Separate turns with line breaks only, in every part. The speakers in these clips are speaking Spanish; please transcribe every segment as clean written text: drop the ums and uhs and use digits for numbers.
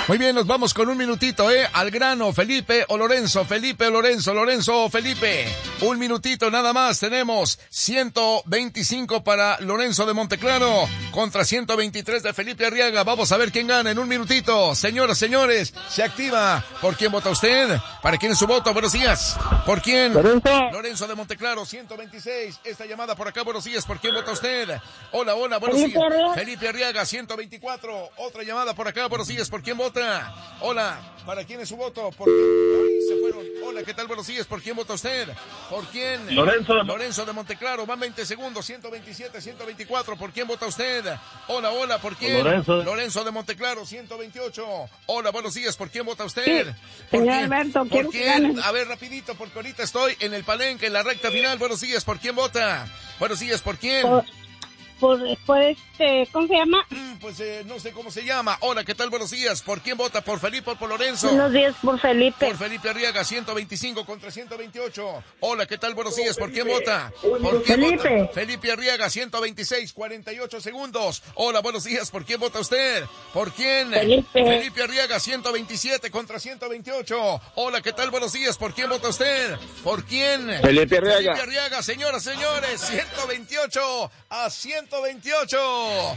Muy bien, nos vamos con un minutito, al grano. Felipe o Lorenzo, Felipe o Lorenzo, Lorenzo o Felipe. Un minutito nada más. Tenemos 125 para Lorenzo de Monteclaro contra 123 de Felipe Arriaga. Vamos a ver quién gana en un minutito. Señoras, señores, se activa. ¿Por quién vota usted? ¿Para quién es su voto? Buenos días. ¿Por quién? Lorenzo de Monteclaro, 126. Esta llamada por acá, buenos días. ¿Por quién vota usted? Hola, hola, buenos días. Felipe Arriaga, 124. Otra llamada por acá, buenos días. ¿Por quién vota? Hola, ¿para quién es su voto? ¿Por quién? Ay, se fueron. Hola, ¿qué tal? Buenos días. ¿Por quién vota usted? ¿Por quién? Lorenzo de Monteclaro, van 20 segundos. 127, 124. ¿Por quién vota usted? Hola, hola, ¿por quién? Lorenzo de Monteclaro, 128. Hola, buenos días. ¿Por quién vota usted?
Sí,
¿Por
señor
quién?
Alberto,
¿Por quién? A ver, rapidito, porque ahorita estoy en el palenque, en la recta final. Buenos días. ¿Por quién vota? Buenos días. ¿Por quién?
¿Cómo se llama?
Pues no sé cómo se llama. Hola, ¿qué tal? Buenos días. ¿Por quién vota? ¿Por Felipe o por Lorenzo?
Buenos días, por Felipe.
Por Felipe Arriaga, 125 contra 128. Hola, ¿qué tal? Buenos días. ¿Por quién vota? ¿Por quién
Felipe.
vota? Felipe Arriaga, 126, 48 segundos. Hola, buenos días. ¿Por quién vota usted? ¿Por quién?
Felipe.
Felipe Arriaga, 127 contra 128. Hola, ¿qué tal? Buenos días. ¿Por quién vota usted? ¿Por quién?
Felipe Arriaga.
Felipe Arriaga, señoras, señores, 128 a 128.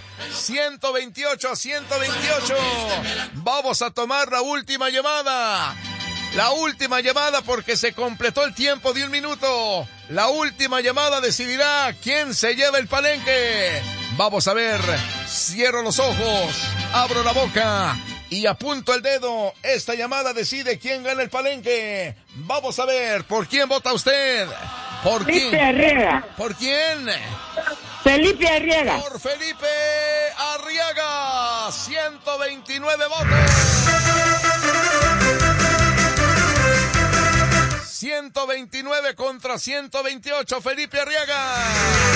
128 a 128. Vamos a tomar la última llamada. La última llamada porque se completó el tiempo de un minuto. La última llamada decidirá quién se lleva el palenque. Vamos a ver. Cierro los ojos, abro la boca y apunto el dedo. Esta llamada decide quién gana el palenque. Vamos a ver. ¿Por quién vota usted? ¿Por quién?
Felipe Arriaga.
¿Por quién?
Felipe Arriaga.
Por Felipe Arriaga, 129 votos. 129 contra 128, Felipe Arriaga.